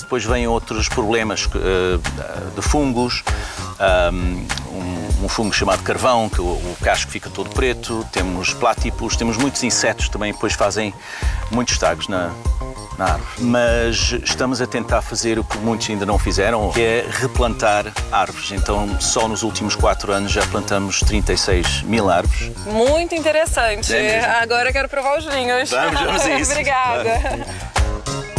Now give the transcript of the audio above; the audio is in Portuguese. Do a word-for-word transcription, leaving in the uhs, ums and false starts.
depois vêm outros problemas uh, de fungos, um, um fungo chamado carvão, que o, o casco fica todo preto, temos plátipos, temos muitos insetos que também depois fazem muitos estragos na, na árvore. Mas estamos a tentar fazer o que muitos ainda não fizeram, que é replantar árvores. Então, só nos últimos quatro anos já plantamos trinta e seis mil árvores. Muito interessante. É mesmo. Agora eu quero provar os vinhos. Vamos, vamos a isso. Obrigada.